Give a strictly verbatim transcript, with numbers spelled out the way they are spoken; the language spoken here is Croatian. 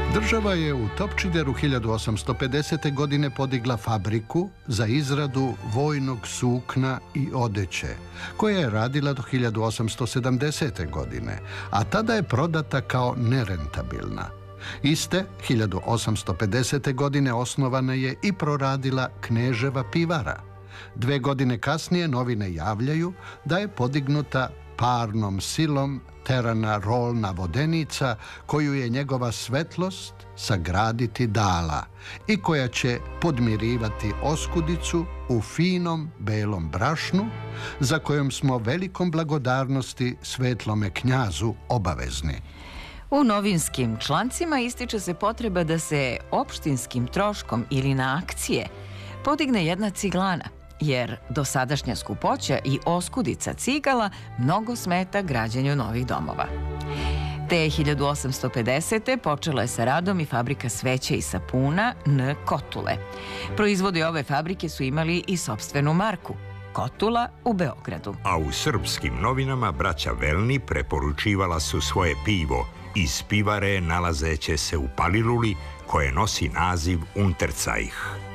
Država je u Topčideru hiljadu osamsto pedesete. godine podigla fabriku za izradu vojnog sukna i odeće, koja je radila do hiljadu osamsto sedamdesete. godine, a tada je prodata kao nerentabilna. Iste hiljadu osamsto pedesete. godine osnovana je i proradila Kneževa pivara. Dve godine kasnije novine javljaju da je podignuta parnom silom terana rolna vodenica koju je njegova svetlost sagraditi dala i koja će podmirivati oskudicu u finom belom brašnu za kojom smo velikom blagodarnosti svetlome knjazu obavezni. U novinskim člancima ističe se potreba da se opštinskim troškom ili na akcije podigne jedna ciglana, jer dosadašnja skupoća i oskudica cigala mnogo smeta građenju novih domova. Te hiljadu osamsto pedesete. počela je sa radom i fabrika sveća i sapuna N. Kotule. Proizvodi ove fabrike su imali i sopstvenu marku – Kotula u Beogradu. A u srpskim novinama braća Velni preporučivala su svoje pivo iz pivare nalazeće se u Paliluli, koje nosi naziv Unterzeich.